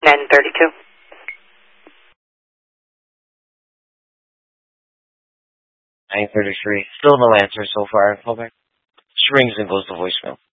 1032. 933. Still no answer so far. Callback. Just rings and goes to voicemail.